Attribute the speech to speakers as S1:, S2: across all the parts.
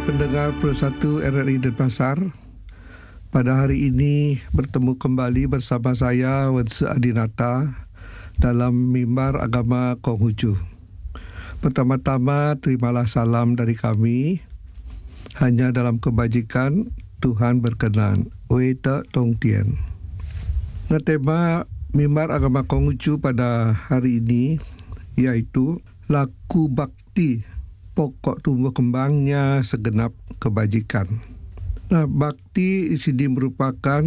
S1: Pendengar Persatu RRI Denpasar, pada hari ini bertemu kembali bersama saya Wense Adinata dalam mimbar agama Konghucu. Pertama-tama terimalah salam dari kami. Hanya dalam kebajikan Tuhan berkenan. Wei Te Tong Tien. Nah, tema mimbar agama Konghucu pada hari ini yaitu laku bakti, pokok tumbuh kembangnya segenap kebajikan. Nah, bakti di sini merupakan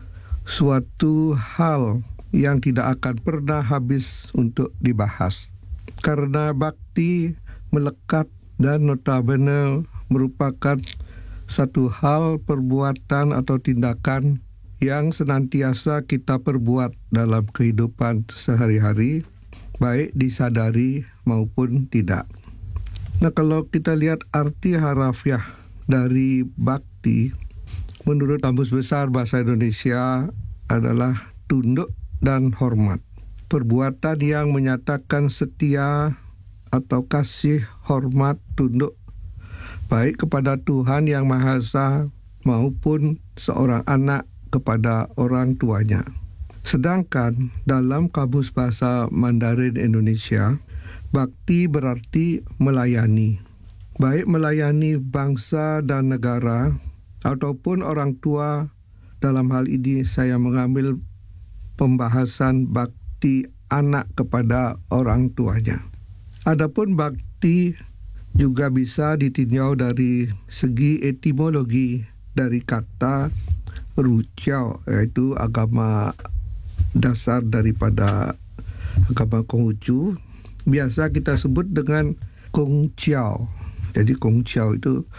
S1: suatu hal yang tidak akan pernah habis untuk dibahas. Karena bakti melekat dan notabene merupakan satu hal perbuatan atau tindakan yang senantiasa kita perbuat dalam kehidupan sehari-hari, baik disadari maupun tidak. Nah, kalau kita lihat arti harafiah dari bakti, menurut Kamus Besar Bahasa Indonesia adalah tunduk dan hormat. Perbuatan yang menyatakan setia atau kasih, hormat, tunduk, baik kepada Tuhan Yang Maha Esa maupun seorang anak kepada orang tuanya. Sedangkan dalam Kamus Bahasa Mandarin Indonesia, bakti berarti melayani, baik melayani bangsa dan negara ataupun orang tua. Dalam hal ini saya mengambil pembahasan bakti anak kepada orang tuanya. Adapun bakti juga bisa ditinjau dari segi etimologi dari kata ruciao, yaitu agama dasar daripada agama Konghucu. Biasa kita sebut dengan Kong Chiao. Jadi Kong Chiao itu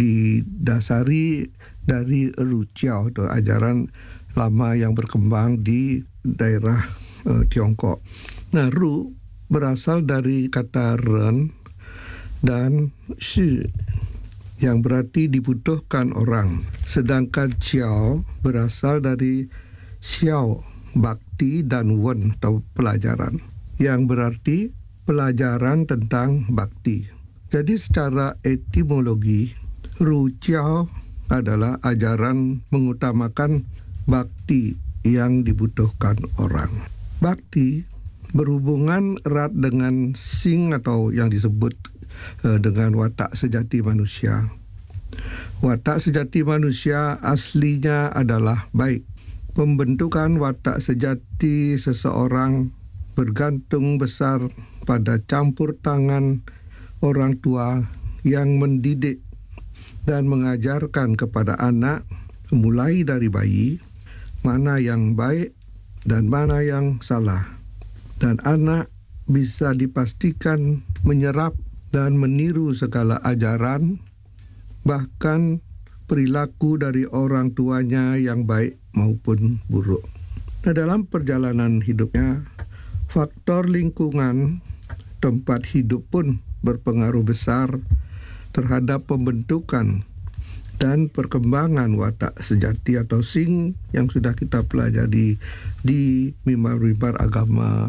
S1: didasari dari Ruciao, atau ajaran lama yang berkembang di daerah Tiongkok. Nah, Ru berasal dari kata Ren dan Shi yang berarti dibutuhkan orang. Sedangkan Chiao berasal dari Xiao, bakti, dan Wen atau pelajaran, yang berarti pelajaran tentang bakti. Jadi secara etimologi, Ruciao adalah ajaran mengutamakan bakti yang dibutuhkan orang. Bakti berhubungan erat dengan sing atau yang disebut dengan watak sejati manusia. Watak sejati manusia aslinya adalah baik. Pembentukan watak sejati seseorang bergantung besar pada campur tangan orang tua yang mendidik dan mengajarkan kepada anak mulai dari bayi mana yang baik dan mana yang salah. Dan anak bisa dipastikan menyerap dan meniru segala ajaran, bahkan perilaku dari orang tuanya yang baik maupun buruk. Nah, dalam perjalanan hidupnya, faktor lingkungan tempat hidup pun berpengaruh besar terhadap pembentukan dan perkembangan watak sejati atau sing yang sudah kita pelajari di mimbar-mimbar agama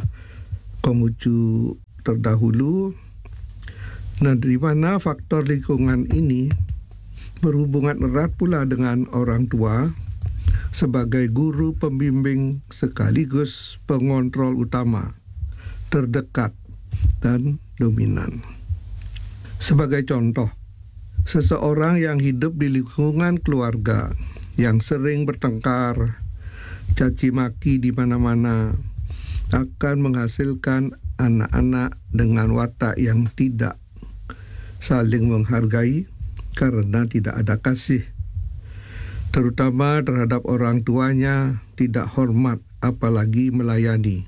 S1: Konghucu terdahulu. Nah, di mana faktor lingkungan ini berhubungan erat pula dengan orang tua sebagai guru pembimbing sekaligus pengontrol utama, terdekat, dan dominan. Sebagai contoh, seseorang yang hidup di lingkungan keluarga yang sering bertengkar, caci maki di mana-mana, akan menghasilkan anak-anak dengan watak yang tidak saling menghargai karena tidak ada kasih, terutama terhadap orang tuanya, tidak hormat apalagi melayani.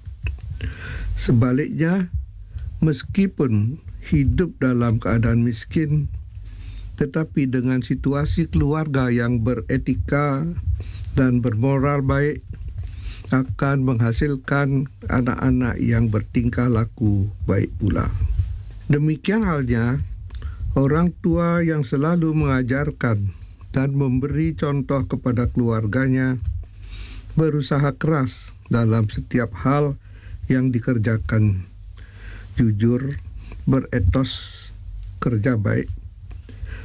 S1: Sebaliknya, meskipun hidup dalam keadaan miskin, tetapi dengan situasi keluarga yang beretika dan bermoral baik, akan menghasilkan anak-anak yang bertingkah laku baik pula. Demikian halnya orang tua yang selalu mengajarkan dan memberi contoh kepada keluarganya, berusaha keras dalam setiap hal yang dikerjakan, jujur, beretos, kerja baik,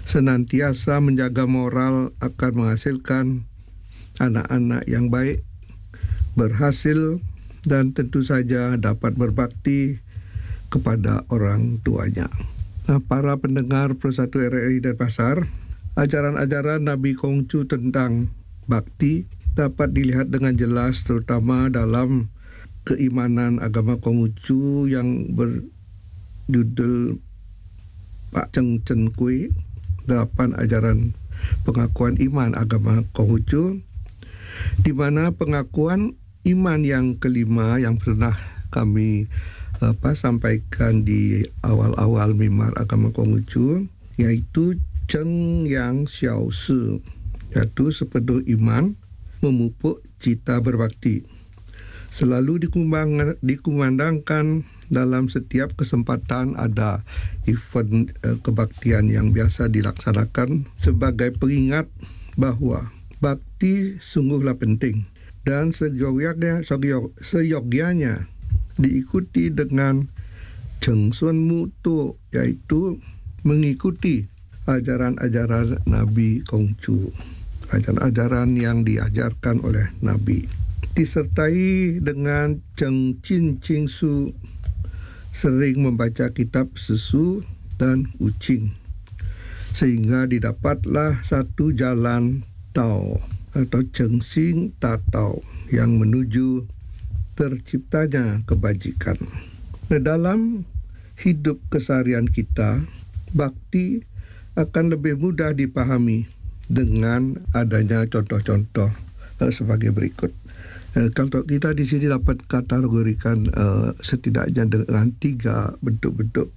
S1: senantiasa menjaga moral akan menghasilkan anak-anak yang baik, berhasil, dan tentu saja dapat berbakti kepada orang tuanya. Nah, para pendengar Persatu RRI Denpasar, ajaran-ajaran Nabi Kongcu tentang bakti dapat dilihat dengan jelas terutama dalam keimanan agama Konghucu yang berjudul Pak Cheng Chen Kui, 8 ajaran pengakuan iman agama Konghucu, di mana pengakuan iman yang kelima yang pernah kami sampaikan di awal-awal mimbar agama Konghucu, yaitu Cheng Yang Xiao Si, yaitu sepenuh iman memupuk cita berbakti. Selalu dikumandangkan dalam setiap kesempatan ada event kebaktian yang biasa dilaksanakan sebagai pengingat bahawa bakti sungguhlah penting dan seyogyanya diikuti dengan Cheng Sun Mu Tu, yaitu mengikuti ajaran-ajaran Nabi Kongcu, ajaran-ajaran yang diajarkan oleh Nabi, disertai dengan Cheng Chin Ching Su, sering membaca kitab Sesu dan Ucing, sehingga didapatlah satu jalan Tao atau Cheng Sing Ta Tao yang menuju terciptanya kebajikan. Dalam hidup keseharian kita, bakti akan lebih mudah dipahami dengan adanya contoh-contoh sebagai berikut. Kalau kita di sini dapat kategorikan setidaknya dengan 3 bentuk-bentuk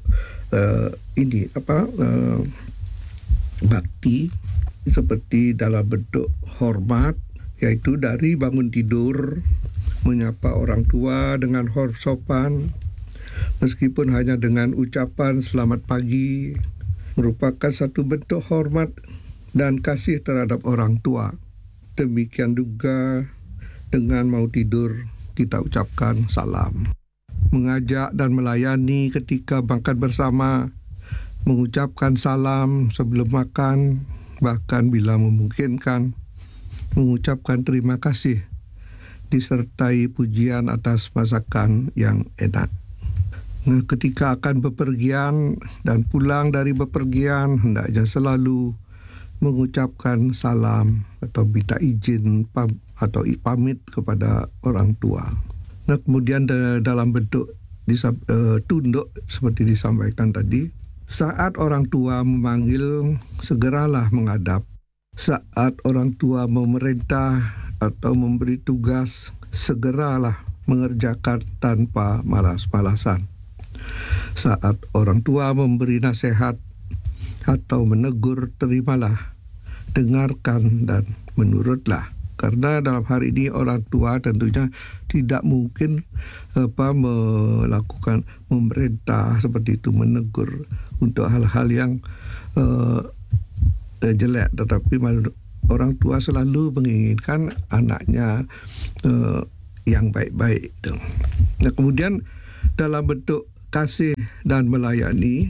S1: bakti, seperti dalam bentuk hormat, yaitu dari bangun tidur menyapa orang tua dengan sopan, meskipun hanya dengan ucapan selamat pagi, merupakan satu bentuk hormat dan kasih terhadap orang tua. Demikian juga dengan mau tidur kita ucapkan salam. Mengajak dan melayani ketika makan bersama, mengucapkan salam sebelum makan, bahkan bila memungkinkan mengucapkan terima kasih disertai pujian atas masakan yang enak. Nah, ketika akan bepergian dan pulang dari bepergian, hendaknya selalu mengucapkan salam atau minta izin atau pamit kepada orang tua. Nah, kemudian dalam bentuk tunduk seperti disampaikan tadi, saat orang tua memanggil, segeralah menghadap. Saat orang tua memerintah atau memberi tugas, segeralah mengerjakan tanpa malas-malasan. Saat orang tua memberi nasihat atau menegur, terimalah, dengarkan dan menurutlah. Karena dalam hari ini orang tua tentunya tidak mungkin melakukan memerintah seperti itu, menegur untuk hal-hal yang jelek, tetapi orang tua selalu menginginkan anaknya yang baik-baik. Nah, kemudian dalam bentuk kasih dan melayani,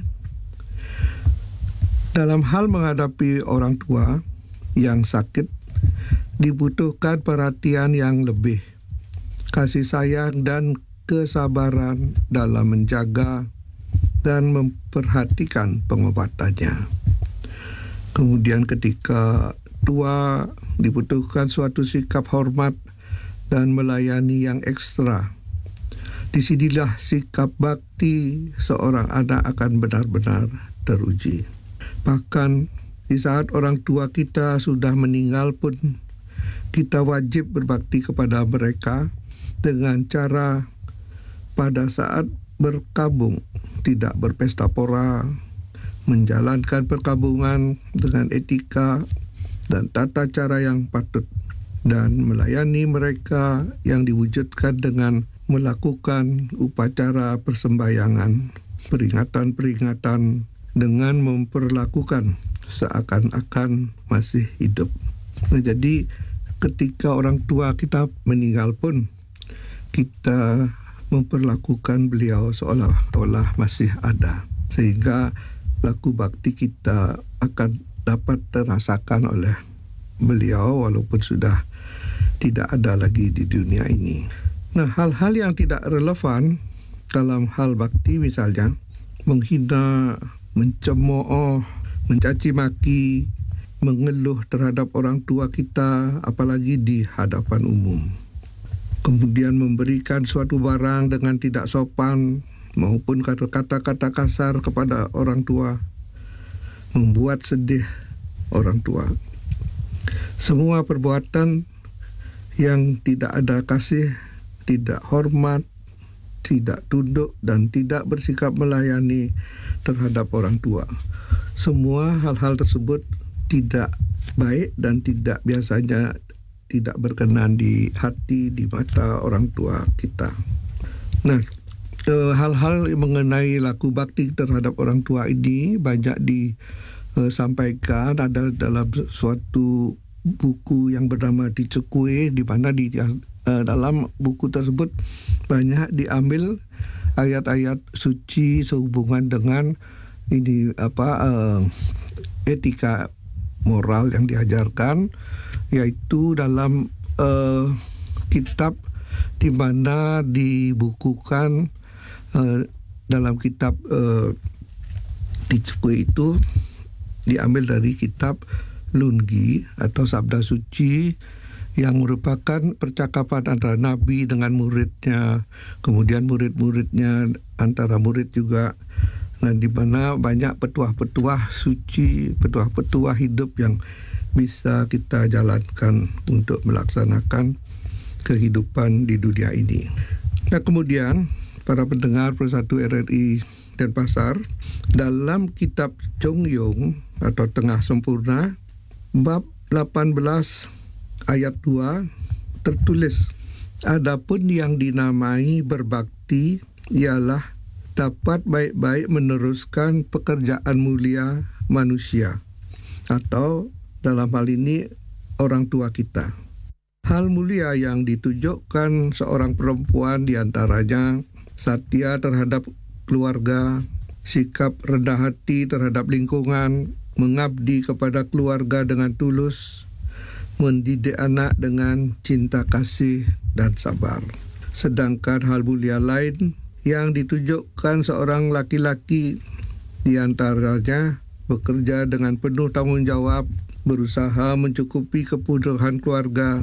S1: dalam hal menghadapi orang tua yang sakit, dibutuhkan perhatian yang lebih, kasih sayang dan kesabaran dalam menjaga dan memperhatikan pengobatannya. Kemudian ketika tua, dibutuhkan suatu sikap hormat dan melayani yang ekstra. Disinilah sikap bakti seorang anak akan benar-benar teruji. Bahkan di saat orang tua kita sudah meninggal pun, kita wajib berbakti kepada mereka dengan cara pada saat berkabung tidak berpesta pora, menjalankan perkabungan dengan etika dan tata cara yang patut, dan melayani mereka yang diwujudkan dengan melakukan upacara persembahyangan, peringatan-peringatan dengan memperlakukan seakan-akan masih hidup. Nah, jadi ketika orang tua kita meninggal pun, kita memperlakukan beliau seolah-olah masih ada, sehingga laku bakti kita akan dapat terasakan oleh beliau walaupun sudah tidak ada lagi di dunia ini. Nah, hal-hal yang tidak relevan dalam hal bakti misalnya menghina, mencemooh, mencaci maki, mengeluh terhadap orang tua kita apalagi di hadapan umum. Kemudian memberikan suatu barang dengan tidak sopan maupun kata-kata kasar kepada orang tua, membuat sedih orang tua. Semua perbuatan yang tidak ada kasih, tidak hormat, tidak tunduk dan tidak bersikap melayani terhadap orang tua. Semua hal-hal tersebut tidak baik dan biasanya tidak berkenan di hati, di mata orang tua kita. Nah, hal-hal mengenai laku bakti terhadap orang tua ini banyak disampaikan ada dalam suatu buku yang bernama Dicekue, di mana dalam buku tersebut banyak diambil ayat-ayat suci sehubungan dengan etika moral yang diajarkan, yaitu dalam kitab di mana dibukukan dalam kitab Dicekue itu diambil dari kitab Lungi atau Sabda Suci yang merupakan percakapan antara Nabi dengan muridnya, kemudian murid-muridnya antara murid juga. Nah, di mana banyak petuah-petuah suci, petuah-petuah hidup yang bisa kita jalankan untuk melaksanakan kehidupan di dunia ini. Nah, kemudian para pendengar Persatu RRI Denpasar, dalam kitab Chongyong atau Tengah Sempurna, bab 18 ayat 2 tertulis, adapun yang dinamai berbakti ialah dapat baik-baik meneruskan pekerjaan mulia manusia, atau dalam hal ini orang tua kita. Hal mulia yang ditunjukkan seorang perempuan diantaranya satya terhadap keluarga, sikap rendah hati terhadap lingkungan, mengabdi kepada keluarga dengan tulus, mendidik anak dengan cinta kasih dan sabar. Sedangkan hal mulia lain yang ditunjukkan seorang laki-laki diantaranya bekerja dengan penuh tanggung jawab, berusaha mencukupi kebutuhan keluarga,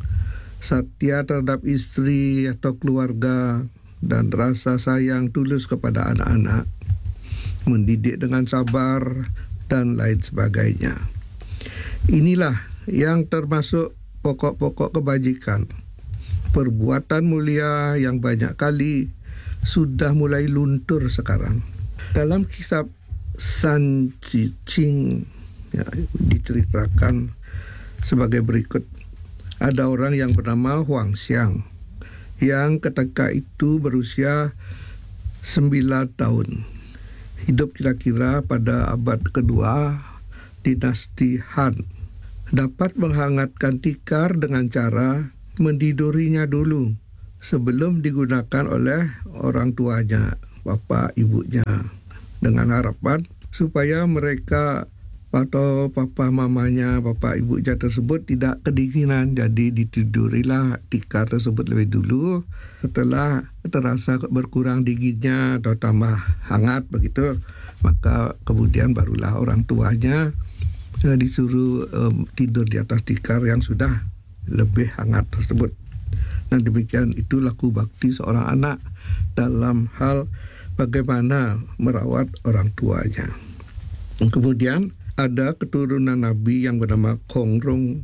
S1: satya terhadap istri atau keluarga, dan rasa sayang tulus kepada anak-anak, mendidik dengan sabar, dan lain sebagainya. Inilah yang termasuk pokok-pokok kebajikan. Perbuatan mulia yang banyak kali sudah mulai luntur sekarang. Dalam kisah San Cicing diceritakan sebagai berikut. Ada orang yang bernama Huang Xiang yang ketika itu berusia 9 tahun. Hidup kira-kira pada abad kedua dinasti Han. Dapat menghangatkan tikar dengan cara mendidurinya dulu sebelum digunakan oleh orang tuanya, bapak ibunya, dengan harapan supaya mereka atau papa mamanya, bapak ibunya tersebut tidak kedinginan. Jadi ditidurilah tikar tersebut lebih dulu. Setelah terasa berkurang dinginnya atau tambah hangat begitu, maka kemudian barulah orang tuanya disuruh tidur di atas tikar yang sudah lebih hangat tersebut. Nah, demikian itu laku bakti seorang anak dalam hal bagaimana merawat orang tuanya. Kemudian ada keturunan Nabi yang bernama Kongrong,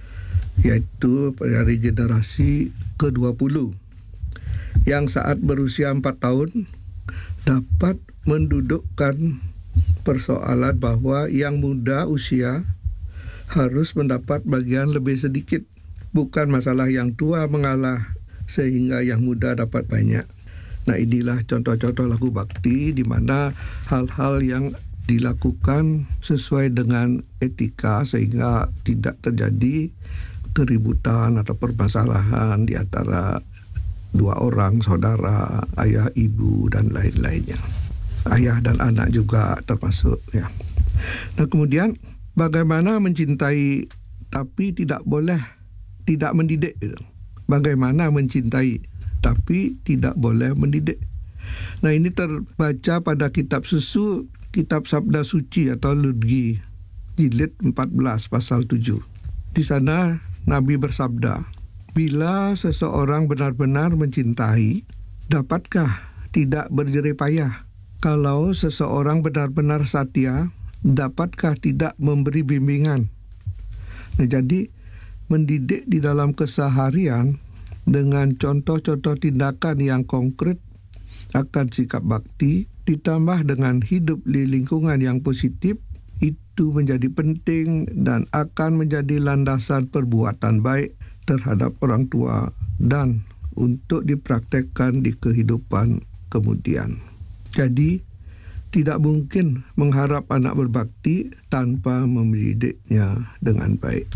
S1: yaitu dari generasi ke-20, yang saat berusia 4 tahun dapat mendudukkan persoalan bahwa yang muda usia harus mendapat bagian lebih sedikit. Bukan masalah yang tua mengalah sehingga yang muda dapat banyak. Nah, inilah contoh-contoh laku bakti di mana hal-hal yang dilakukan sesuai dengan etika sehingga tidak terjadi keributan atau permasalahan di antara dua orang saudara, ayah, ibu, dan lain-lainnya. Ayah dan anak juga termasuk ya. Nah, kemudian Bagaimana mencintai tapi tidak boleh tidak mendidik. Bagaimana mencintai tapi tidak boleh mendidik. Nah, ini terbaca pada kitab susu, kitab Sabda Suci atau Liturgi, jilid 14 pasal 7. Di sana Nabi bersabda, bila seseorang benar-benar mencintai, dapatkah tidak berjerih payah? Kalau seseorang benar-benar setia, dapatkah tidak memberi bimbingan? Nah, jadi mendidik di dalam keseharian dengan contoh-contoh tindakan yang konkret akan sikap bakti, ditambah dengan hidup di lingkungan yang positif, itu menjadi penting dan akan menjadi landasan perbuatan baik terhadap orang tua dan untuk dipraktekkan di kehidupan kemudian. Jadi, tidak mungkin mengharap anak berbakti tanpa mendidiknya dengan baik.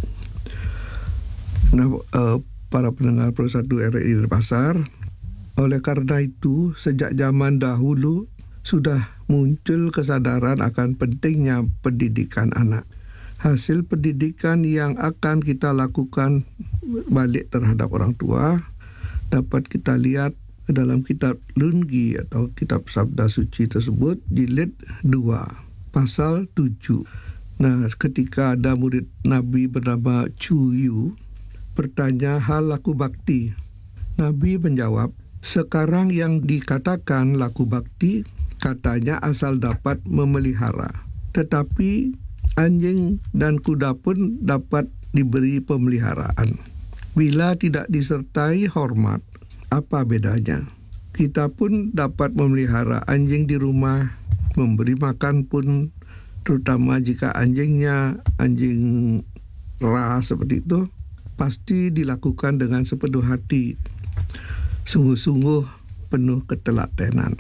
S1: Nah, para pendengar Pro 1 RRI Denpasar, oleh karena itu sejak zaman dahulu sudah muncul kesadaran akan pentingnya pendidikan anak. Hasil pendidikan yang akan kita lakukan balik terhadap orang tua dapat kita lihat dalam kitab Liturgi atau kitab Sabda Suci tersebut, jilid 2 pasal 7. Nah, ketika ada murid Nabi bernama Chu Yu bertanya hal laku bakti, Nabi menjawab, sekarang yang dikatakan laku bakti katanya asal dapat memelihara, tetapi anjing dan kuda pun dapat diberi pemeliharaan. Bila tidak disertai hormat, apa bedanya? Kita pun dapat memelihara anjing di rumah, memberi makan pun, terutama jika anjingnya anjing ras seperti itu, pasti dilakukan dengan sepenuh hati, sungguh-sungguh penuh ketelatenan.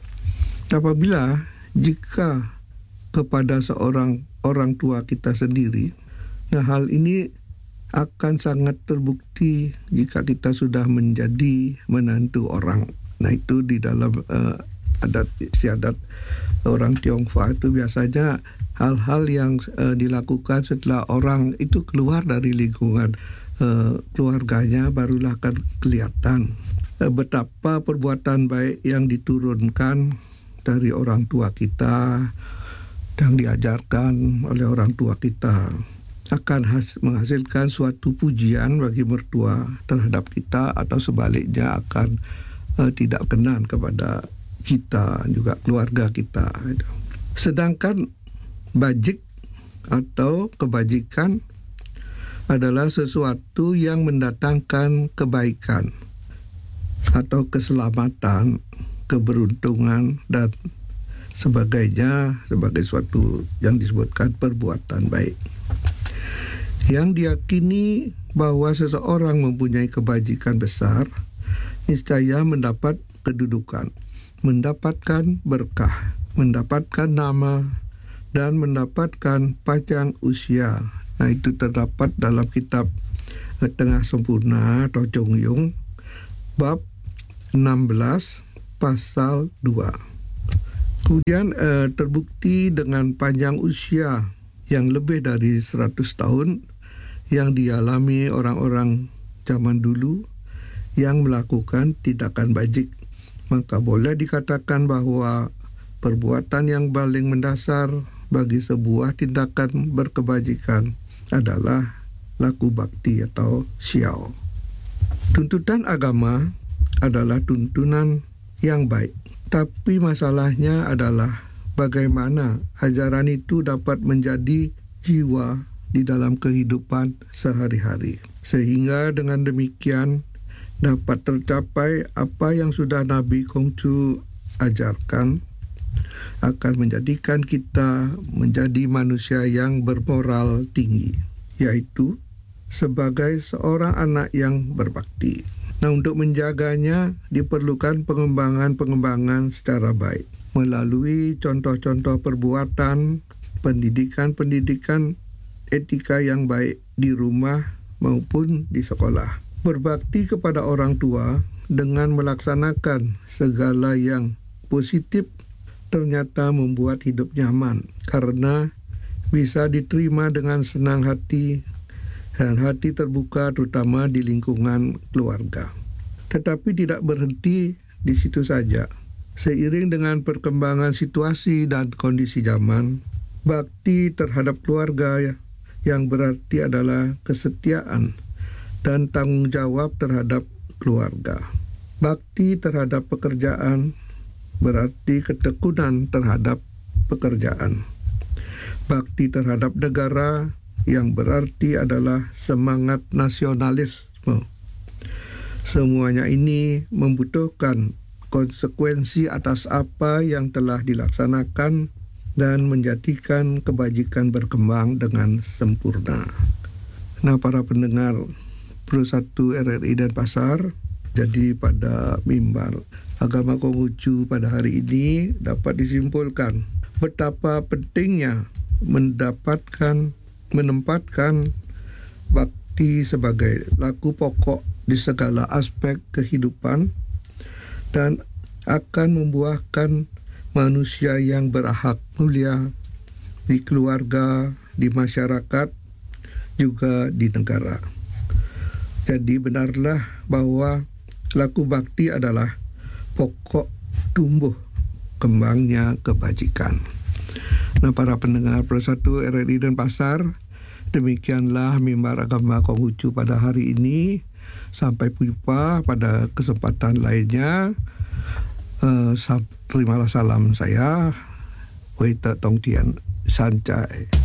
S1: Apabila jika kepada seorang orang tua kita sendiri, nah hal ini akan sangat terbukti jika kita sudah menjadi menantu orang. Nah, itu di dalam adat istiadat orang Tionghoa itu biasanya hal-hal yang dilakukan setelah orang itu keluar dari lingkungan keluarganya, barulah akan kelihatan betapa perbuatan baik yang diturunkan dari orang tua kita dan diajarkan oleh orang tua kita akan menghasilkan suatu pujian bagi mertua terhadap kita, atau sebaliknya akan tidak kenan kepada kita, juga keluarga kita. Sedangkan bajik atau kebajikan adalah sesuatu yang mendatangkan kebaikan atau keselamatan, keberuntungan dan sebagainya, sebagai suatu yang disebutkan perbuatan baik. Yang diyakini bahwa seseorang mempunyai kebajikan besar, niscaya mendapat kedudukan, mendapatkan berkah, mendapatkan nama, dan mendapatkan panjang usia. Nah, itu terdapat dalam kitab Tengah Sempurna atau Chong Yung, bab 16 pasal 2. Kemudian terbukti dengan panjang usia yang lebih dari 100 tahun yang dialami orang-orang zaman dulu yang melakukan tindakan bajik, maka boleh dikatakan bahwa perbuatan yang paling mendasar bagi sebuah tindakan berkebajikan adalah laku bakti atau xiao. Tuntutan agama adalah tuntunan yang baik, tapi masalahnya adalah bagaimana ajaran itu dapat menjadi jiwa di dalam kehidupan sehari-hari, sehingga dengan demikian dapat tercapai apa yang sudah Nabi Kongcu ajarkan, akan menjadikan kita menjadi manusia yang bermoral tinggi, yaitu sebagai seorang anak yang berbakti. Nah, untuk menjaganya diperlukan pengembangan secara baik melalui contoh-contoh perbuatan, pendidikan etika yang baik di rumah maupun di sekolah. Berbakti kepada orang tua dengan melaksanakan segala yang positif ternyata membuat hidup nyaman, karena bisa diterima dengan senang hati dan hati terbuka terutama di lingkungan keluarga. Tetapi tidak berhenti di situ saja. Seiring dengan perkembangan situasi dan kondisi zaman, bakti terhadap keluarga yang berarti adalah kesetiaan dan tanggung jawab terhadap keluarga. Bakti terhadap pekerjaan berarti ketekunan terhadap pekerjaan. Bakti terhadap negara yang berarti adalah semangat nasionalisme. Semuanya ini membutuhkan konsekuensi atas apa yang telah dilaksanakan dan menjadikan kebajikan berkembang dengan sempurna. Nah, para pendengar Pro 1 RRI Denpasar, jadi pada mimbar Agama Konghucu pada hari ini dapat disimpulkan betapa pentingnya menempatkan bakti sebagai laku pokok di segala aspek kehidupan dan akan membuahkan manusia yang berakhlak mulia di keluarga, di masyarakat, juga di negara. Jadi benarlah bahwa laku bakti adalah pokok tumbuh kembangnya kebajikan. Nah, para pendengar Pro 1 RRI Denpasar, demikianlah mimbar Agama Konghucu pada hari ini. Sampai jumpa pada kesempatan lainnya. Terimalah salam saya, Wei Te Tong Tian Sancai.